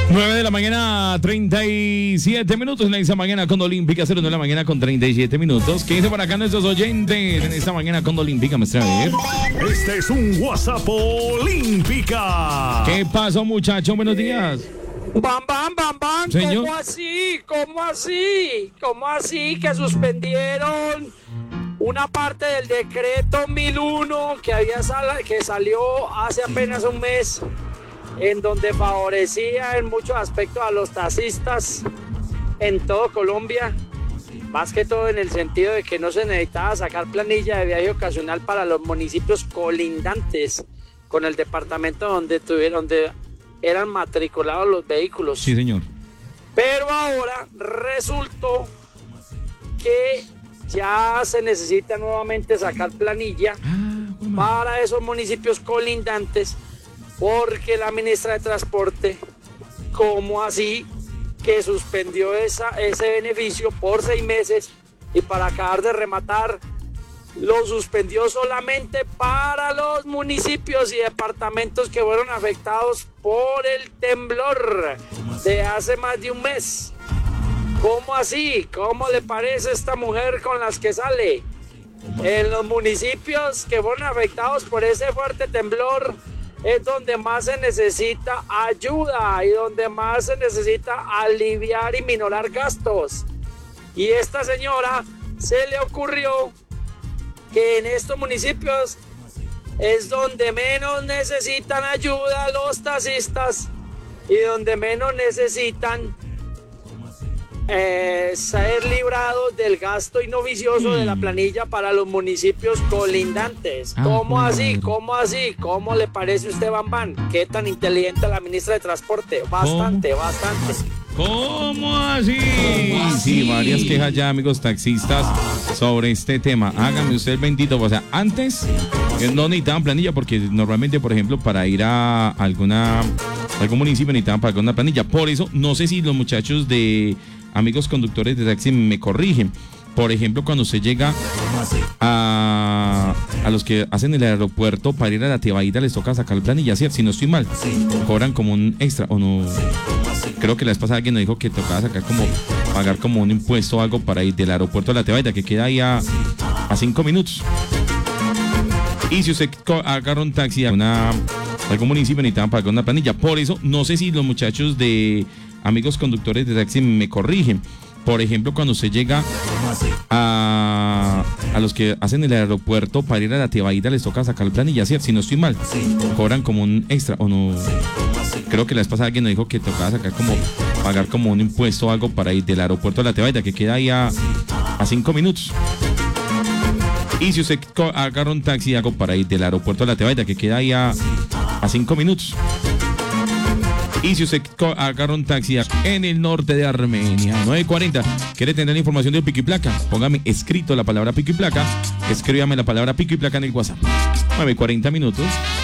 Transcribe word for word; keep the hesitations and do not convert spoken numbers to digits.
nueve de la mañana, treinta y siete minutos en esta mañana con Olímpica, cero de la mañana con treinta y siete minutos. ¿Qué dice por acá nuestros oyentes en esta mañana con Olímpica? Me trae a ver. Este es un WhatsApp Olímpica. ¿Qué pasó, muchacho? Buenos días. Bam, bam, bam, bam. Señor. ¿Cómo así? ¿Cómo así? ¿Cómo así que suspendieron una parte del decreto mil uno que había sal- que salió hace apenas un mes, en donde favorecía en muchos aspectos a los taxistas en todo Colombia, más que todo en el sentido de que no se necesitaba sacar planilla de viaje ocasional para los municipios colindantes con el departamento donde tuvieron, donde eran matriculados los vehículos? Sí, señor. Pero ahora resultó que ya se necesita nuevamente sacar planilla Ah, bueno. para esos municipios colindantes, porque la ministra de Transporte, ¿cómo así que suspendió esa, ese beneficio por seis meses y para acabar de rematar lo suspendió solamente para los municipios y departamentos que fueron afectados por el temblor de hace más de un mes? ¿Cómo así? ¿Cómo le parece esta mujer con las que sale? En los municipios que fueron afectados por ese fuerte temblor es donde más se necesita ayuda y donde más se necesita aliviar y minorar gastos. Y esta señora se le ocurrió que en estos municipios es donde menos necesitan ayuda los taxistas y donde menos necesitan eh, ser librados del gasto inovicioso mm. de la planilla para los municipios colindantes. Ah, ¿Cómo bueno. así? ¿Cómo así? ¿Cómo le parece a usted, Bambán? ¿Qué tan inteligente la ministra de Transporte? Bastante, ¿Cómo? bastante. ¿Cómo así? Sí, varias quejas ya, amigos taxistas, sobre este tema. Hágame usted el bendito. O sea, antes eh, no necesitaban planilla porque normalmente, por ejemplo, para ir a alguna algún municipio necesitaban pagar una planilla. Por eso, no sé si los muchachos de amigos conductores de taxi me corrigen. Por ejemplo, cuando usted llega a, a los que hacen el aeropuerto para ir a la Tebaida, les toca sacar planilla, ¿cierto? Si no estoy mal, cobran como un extra o no. Creo que la vez pasada alguien nos dijo que tocaba sacar como, pagar como un impuesto o algo para ir del aeropuerto a la Tebaida, que queda ahí a, a cinco minutos. Y si usted agarra un taxi a una, algún municipio necesitaban pagar una planilla. Por eso, no sé si los muchachos de amigos conductores de taxi me corrigen. Por ejemplo, cuando usted llega a, a los que hacen el aeropuerto para ir a la Tebaida, les toca sacar planilla, ¿cierto? Si no estoy mal, cobran como un extra o no. Creo que la vez pasada alguien nos dijo que tocaba sacar como, pagar como un impuesto o algo para ir del aeropuerto a la Tebaida, que queda ahí a, a cinco minutos. Y si usted agarra un taxi algo para ir del aeropuerto a la Tebaida, que queda ahí a, a cinco minutos. Y si usted agarra un taxi en el norte de Armenia, nueve cuarenta, quiere tener la información del pico y placa, póngame escrito la palabra pico y placa, escríbame la palabra pico y placa en el WhatsApp. nueve cuarenta minutos.